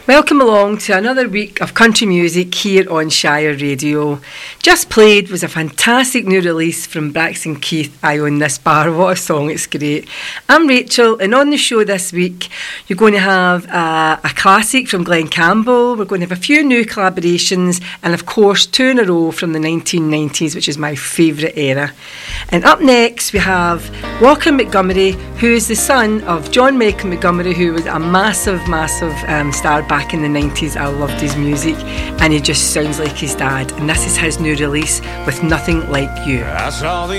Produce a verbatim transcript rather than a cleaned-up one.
Welcome along to another week of country music here on Shire Radio. Just played was a fantastic new release from Braxton Keith, I Own This Bar. What a song, it's great. I'm Rachel, and on the show this week you're going to have uh, a classic from Glen Campbell, we're going to have a few new collaborations, and of course two in a row from the nineteen nineties, which is my favourite era. And up next we have Walker Montgomery, who is the son of John Michael Montgomery, who was a massive, massive um, star back in the nineties. I loved his music, and he just sounds like his dad. And this is his new release with Nothing Like You. I saw the